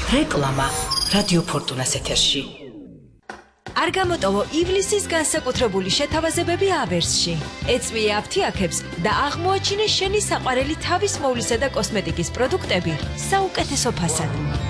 რეკლამა რადიო ფორტუნას ეთერში. არ გამოტოვო ივლისის განსაკუთრებული შეთავაზებები ავერსში. ეწვიე აფთიაქებს და აღმოაჩინე შენი საყვარელი თავის მოვლისა და კოსმეტიკის პროდუქტები საუკეთესო ფასად.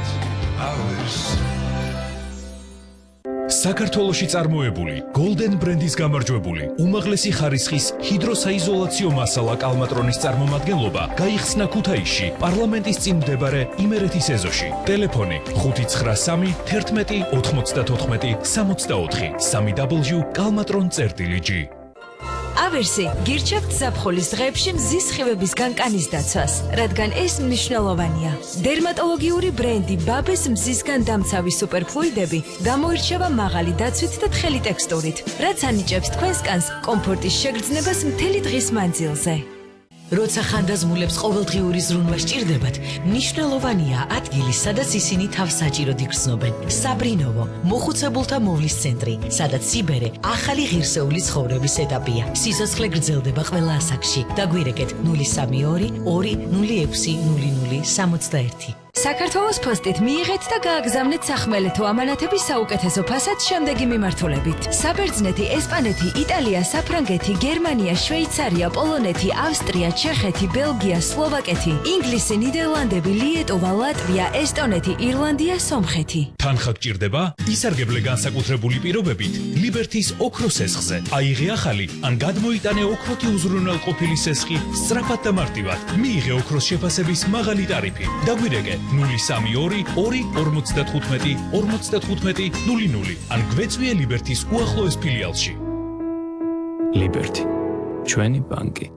საქართველოში წარმოებული Golden ბრენდის გამარჯვებული უმაღლესი ხარისხის ჰიდროსაიზოლაციო მასალა კალმატრონის წარმომადგენლობა გაიხსნა ქუთაისში პარლამენტის წინ მდებარე იმერეთის ეზოში. ტელეფონი 593 11 94 64 www.kalmatron.gr. ავერსი გირჩევთ ზაფხულის დღეებში მზის სხივების განკანის დაცვას, რადგან ეს მნიშვნელოვანია. დერმატოლოგიური ბრენდი ბაბეს მზისგან დამცავი სუპერფლუიდები გამოირჩევა მაღალი დაცვით და თხელი ტექსტურით, რაც ანიჭებს თქვენს კანს კომფორტის შეგრძნებას მთელი დღის მანძილზე. როცა ხანდაზმულებს ყოველდღიური ზრუნვა სჭირდებათ, მნიშვნელოვანია ადგილი, სადაც ისინი თავს საჭიროდ იგრძნობენ. საბრინოვო, მოხუცებულთა მოვლის центრი, სადაც სიბერე ახალი ღირსეული ცხოვრების ეტაპია. სიცოცხლე გრძელდება ყველა ასაკში. დაგვირეკეთ 032 206 0061. საქართველოს პოსტით მიიღეთ და გააგზავნეთ სახმელეთო ამანათების საუკეთესო ფასად შემდეგი მიმართულებით. საბერძნეთი, ესპანეთი, იტალია, საფრანგეთი, გერმანია, შვეიცარია, პოლონეთი, ავსტრია, ჩეხეთი, ბელგია, სლოვაკეთი, ინგლისი, ნიდერლანდები, ლიეტოვა, ლატვია, ესტონეთი, ირლანდია, სომხეთი. თანხა გჭირდება? ისარგებლე განსაკუთრებული პირობებით ლიბერთის ოქროს სესხზე. აიღე ახალი ან გადმოიტანე ოქროთი უზრუნველყოფილი სესხი სწრაფად და მარტივად. მიიღე ოქროს შეფასების მაღალი ტარიფი. დაგვირეკე 032 255 55 00 ან გვეწვიე ლიბერთის უახლოეს ფილიალში. ლიბერთი, ჩვენი ბანკი.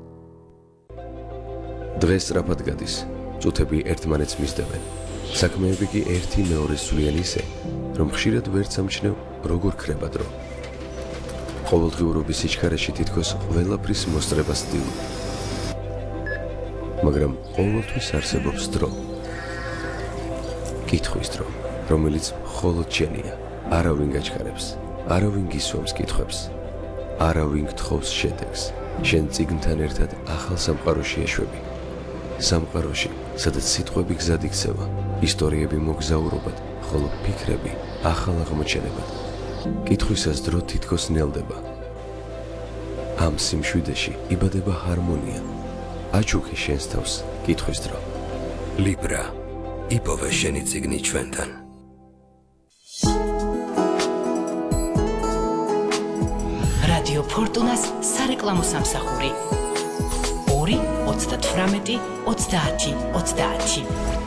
დღეს სწრაფად გადის, წუთები ერთმანეთს მისდევენ. საქმეები კი ერთი მეორეს სვლიან ისე, რომ ხშირად ვერ სამჩნევ, როგორ ქრება დრო. ყოველდღიურობის სიჩქარეში თითქოს ყველაფრის მოსწრებას ვდივ. მაგრამ ყოველთვის არსებობს დრო. კითხვის დრო, რომელიც მხოლოდ შენია. არავინ გაჩქარებს, არავინ გისვამს კითხვებს, არავინ გთხოვს შედეგს. შენ წიგნთან ერთად ახალ სამყაროში ეშვები. სამყაროში, სადაც სიტყვები გზად იქცევა, ისტორიები მოგზაურობად, ხოლო ფიქრები ახალ აღმოჩენებად. კითხვისას დრო თითქოს ნელდება. ამ სიმშვიდეში იბადება ჰარმონია. აჩუქე შენს თავს კითხვის დრო. ლიბრა, იპოვე შენი წიგნი ჩვენთან. რადიო ფორტუნას სარეკლამო სამსახური 2 38 30 30.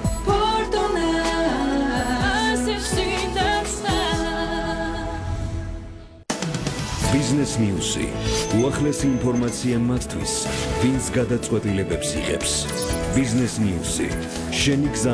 ბიზნეს ნიუსი, უახლესი ინფორმაცია მათთვის, ვინც გადაწყვეტილებებს იღებს. ბიზნეს ნიუსი, შენი გზა